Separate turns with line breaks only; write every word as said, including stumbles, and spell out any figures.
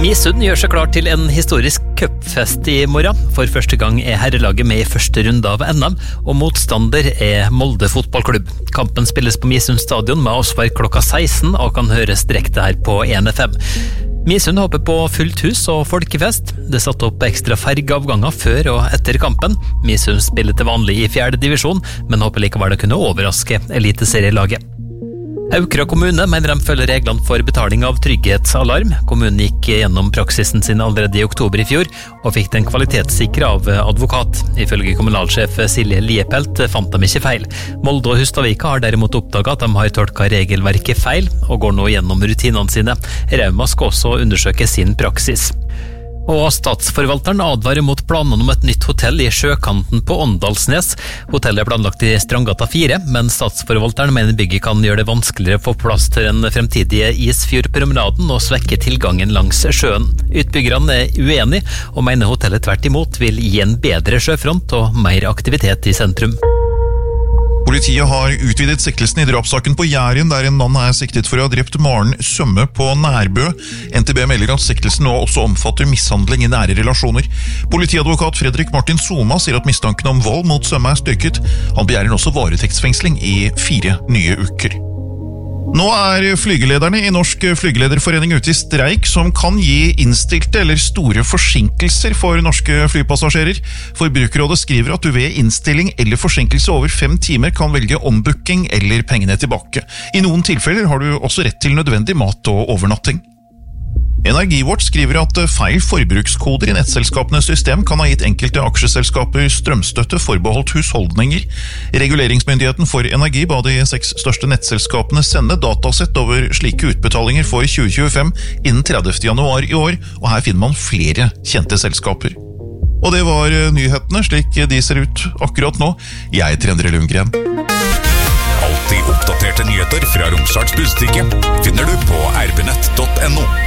Misund gjør seg klar til en historisk cupfest i morgen. For første gang er herrelaget med i første runde av N M, og motstander er Molde fotballklubb. Kampen spilles på Misund stadion med avspark klokka seksten og kan høres direkte her på en F M. Misund håper på fullt hus og folkefest. Det satt opp ekstra fergeavganger før og etter kampen. Misund spiller til vanlig i fjerde divisjon, men håper likevel å kunne overraske eliteserielaget. Aukra kommune mener de følger reglene for betaling av trygghetsalarm. Kommunen gikk gjennom praksisen sin allerede i oktober i fjor, og fikk den kvalitetssikret av advokat. Ifølge kommunalsjef Silje Liepelt fant de ikke feil. Molde og Hustadvika har derimot oppdaget at de har tolket regelverket feil, og går nå gjennom rutinene sine. Rauma skal også undersøke sin praksis. Og statsforvalteren advarer mot planene om et nytt hotell i sjøkanten på Åndalsnes. Hotellet er planlagt i Strandgata fire, men statsforvalteren mener bygget kan gjøre det vanskeligere å få plass til den fremtidige Isfjordpromenaden og svekke tilgangen langs sjøen. Utbyggerne er uenige, og mener hotellet tvert imot vil gi en bedre sjøfront og mer aktivitet i sentrum.
Politiet har utvidet siktelsen i drapssaken på Jæren, der en mann er siktet for å ha drept Maren Sømme på Nærbø. N T B melder at siktelsen nå også omfatter mishandling i nære relasjoner. Politiadvokat Fredrik Martin Soma sier at mistanken om vold mot Sømme er styrket. Han begjærer også varetektsfengsling i fire nye uker. Nå er flygelederne i Norsk Flygelederforening ute i streik, som kan gi innstilte eller store forsinkelser for norske flypassasjerer. Forbrukerrådet skriver at du ved innstilling eller forsinkelse over fem timer kan velge ombooking eller pengene tilbake. I noen tilfeller har du også rett til nødvendig mat og overnatting. Energiwatch skriver at feil forbrukskoder i nettselskapenes system kan ha gitt enkelte aksjeselskaper strømstøtte forbeholdt husholdninger. Reguleringsmyndigheten for energi ba de seks største nettselskapene sende datasett over slike utbetalinger for tjue tjuefem innen tredivte januar i år, og her finner man flere kjente selskaper. Og det var nyhetene slik de ser ut akkurat nå. Jeg heter Endre Lundgren.
Alltid oppdaterte nyheter fra Romsdals Budstikke finner du på r b nett punktum no.